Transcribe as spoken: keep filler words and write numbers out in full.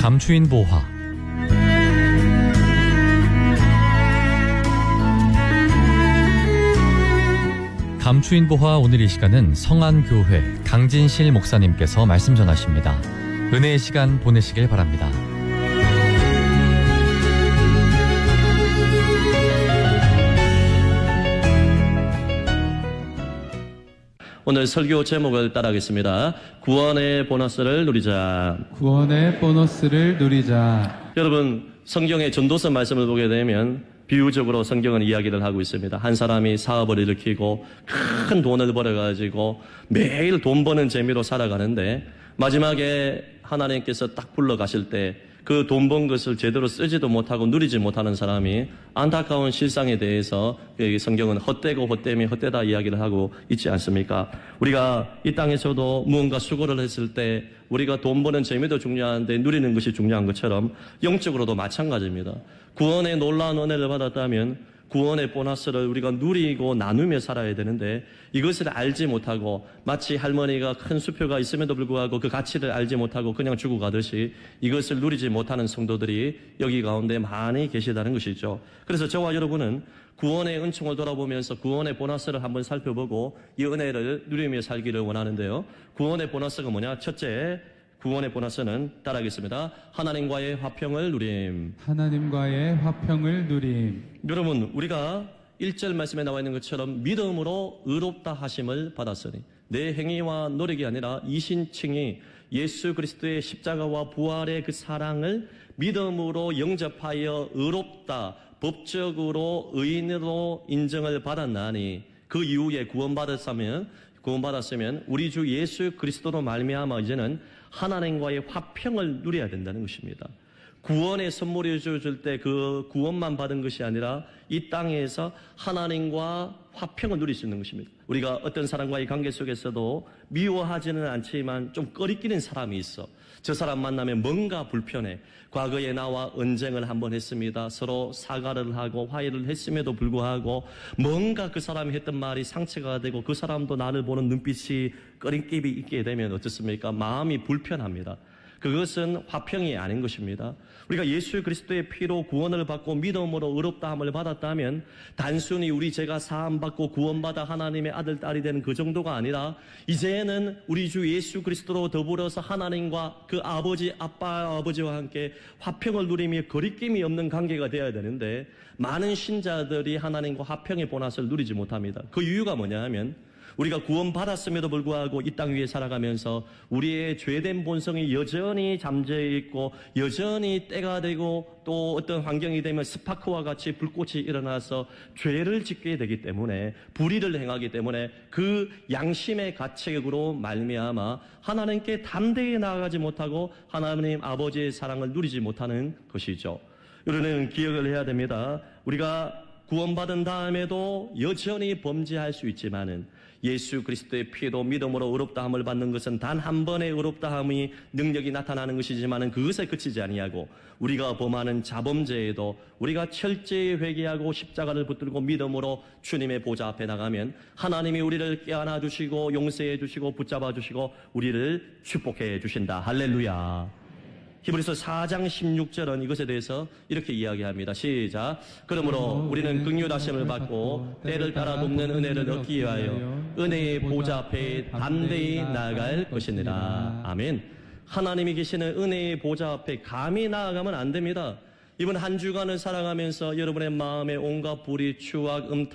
감추인 보화. 감추인 보화. 오늘 이 시간은 성안교회 강진실 목사님께서 말씀 전하십니다. 은혜의 시간 보내시길 바랍니다. 오늘 설교 제목을 따라하겠습니다. 구원의 보너스를 누리자. 구원의 보너스를 누리자. 여러분, 성경의 전도서 말씀을 보게 되면 비유적으로 성경은 이야기를 하고 있습니다. 한 사람이 사업을 일으키고 큰 돈을 벌어가지고 매일 돈 버는 재미로 살아가는데 마지막에 하나님께서 딱 불러가실 때 그 돈 번 것을 제대로 쓰지도 못하고 누리지 못하는 사람이 안타까운 실상에 대해서 성경은 헛되고 헛됨이 헛되다 이야기를 하고 있지 않습니까? 우리가 이 땅에서도 무언가 수고를 했을 때 우리가 돈 버는 재미도 중요한데 누리는 것이 중요한 것처럼 영적으로도 마찬가지입니다. 구원의 놀라운 은혜를 받았다면 구원의 보너스를 우리가 누리고 나누며 살아야 되는데 이것을 알지 못하고 마치 할머니가 큰 수표가 있음에도 불구하고 그 가치를 알지 못하고 그냥 주고 가듯이 이것을 누리지 못하는 성도들이 여기 가운데 많이 계시다는 것이죠. 그래서 저와 여러분은 구원의 은총을 돌아보면서 구원의 보너스를 한번 살펴보고 이 은혜를 누리며 살기를 원하는데요. 구원의 보너스가 뭐냐? 첫째, 구원의 보너스는 따라하겠습니다. 하나님과의 화평을 누림. 하나님과의 화평을 누림. 여러분, 우리가 일 절 말씀에 나와 있는 것처럼 믿음으로 의롭다 하심을 받았으니 내 행위와 노력이 아니라 이신칭이 예수 그리스도의 십자가와 부활의 그 사랑을 믿음으로 영접하여 의롭다, 법적으로 의인으로 인정을 받았나니 그 이후에 구원받았으면 구원받았으면 우리 주 예수 그리스도로 말미암아 이제는 하나님과의 화평을 누려야 된다는 것입니다. 구원의 선물을 줄 때 그 구원만 받은 것이 아니라 이 땅에서 하나님과 화평을 누릴 수 있는 것입니다. 우리가 어떤 사람과의 관계 속에서도 미워하지는 않지만 좀 꺼리끼는 사람이 있어. 저 사람 만나면 뭔가 불편해. 과거에 나와 언쟁을 한번 했습니다. 서로 사과를 하고 화해를 했음에도 불구하고 뭔가 그 사람이 했던 말이 상처가 되고 그 사람도 나를 보는 눈빛이 꺼림낌이 있게 되면 어떻습니까? 마음이 불편합니다. 그것은 화평이 아닌 것입니다. 우리가 예수 그리스도의 피로 구원을 받고 믿음으로 의롭다함을 받았다면 단순히 우리 죄가 사함받고 구원받아 하나님의 아들, 딸이 되는 그 정도가 아니라 이제는 우리 주 예수 그리스도로 더불어서 하나님과 그 아버지, 아빠, 아버지와 함께 화평을 누리며 거리낌이 없는 관계가 되어야 되는데 많은 신자들이 하나님과 화평의 보너스를 누리지 못합니다. 그 이유가 뭐냐 하면 우리가 구원받았음에도 불구하고 이 땅 위에 살아가면서 우리의 죄된 본성이 여전히 잠재있고 여전히 때가 되고 또 어떤 환경이 되면 스파크와 같이 불꽃이 일어나서 죄를 짓게 되기 때문에 불의를 행하기 때문에 그 양심의 가책으로 말미암아 하나님께 담대히 나아가지 못하고 하나님 아버지의 사랑을 누리지 못하는 것이죠. 우리는 기억을 해야 됩니다. 우리가 구원받은 다음에도 여전히 범죄할 수 있지만은 예수 그리스도의 피로 믿음으로 의롭다함을 받는 것은 단 한 번의 의롭다함이 능력이 나타나는 것이지만은 그것에 그치지 아니하고 우리가 범하는 자범죄에도 우리가 철저히 회개하고 십자가를 붙들고 믿음으로 주님의 보좌 앞에 나가면 하나님이 우리를 껴안아 주시고 용서해 주시고 붙잡아 주시고 우리를 축복해 주신다. 할렐루야. 히브리서 사 장 십육 절은 이것에 대해서 이렇게 이야기합니다. 시작. 그러므로 우리는 긍휼하심을 받고 때를 따라 돕는 은혜를 얻기 위하여 은혜의 보좌 앞에 담대히 나아갈 것이니라. 아멘. 하나님이 계시는 은혜의 보좌 앞에 감히 나아가면 안 됩니다. 이번 한 주간을 살아가면서 여러분의 마음에 온갖 불의, 추악, 음탕,